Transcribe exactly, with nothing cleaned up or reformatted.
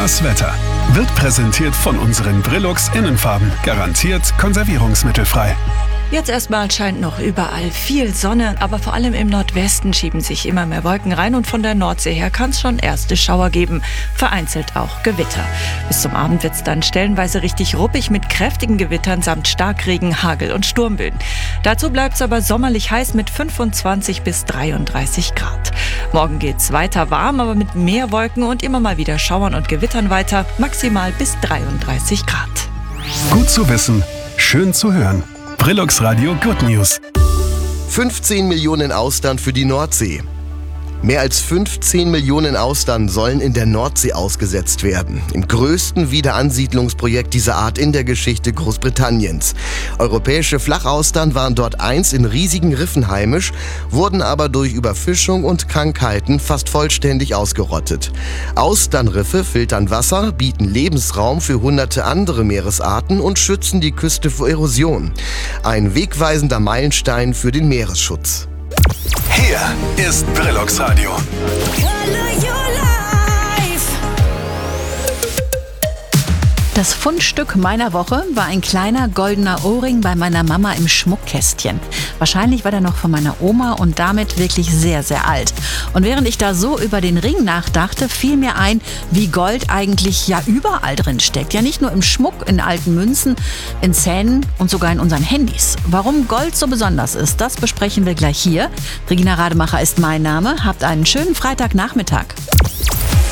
Das Wetter wird präsentiert von unseren Brillux Innenfarben. Garantiert konservierungsmittelfrei. Jetzt erstmal scheint noch überall viel Sonne, aber vor allem im Nordwesten schieben sich immer mehr Wolken rein und von der Nordsee her kann es schon erste Schauer geben, vereinzelt auch Gewitter. Bis zum Abend wird es dann stellenweise richtig ruppig mit kräftigen Gewittern samt Starkregen, Hagel und Sturmböen. Dazu bleibt es aber sommerlich heiß mit fünfundzwanzig bis dreiunddreißig Grad. Morgen geht's weiter warm, aber mit mehr Wolken und immer mal wieder Schauern und Gewittern weiter, maximal bis dreiunddreißig Grad. Gut zu wissen, schön zu hören. Brillux Radio Good News. fünfzehn Millionen Austern für die Nordsee. Mehr als fünfzehn Millionen Austern sollen in der Nordsee ausgesetzt werden. Im größten Wiederansiedlungsprojekt dieser Art in der Geschichte Großbritanniens. Europäische Flachaustern waren dort einst in riesigen Riffen heimisch, wurden aber durch Überfischung und Krankheiten fast vollständig ausgerottet. Austernriffe filtern Wasser, bieten Lebensraum für hunderte andere Meeresarten und schützen die Küste vor Erosion. Ein wegweisender Meilenstein für den Meeresschutz. Hier ist Brillux Radio. Das Fundstück meiner Woche war ein kleiner goldener Ohrring bei meiner Mama im Schmuckkästchen. Wahrscheinlich war der noch von meiner Oma und damit wirklich sehr, sehr alt. Und während ich da so über den Ring nachdachte, fiel mir ein, wie Gold eigentlich ja überall drin steckt. Ja, nicht nur im Schmuck, in alten Münzen, in Zähnen und sogar in unseren Handys. Warum Gold so besonders ist, das besprechen wir gleich hier. Regina Rademacher ist mein Name. Habt einen schönen Freitagnachmittag.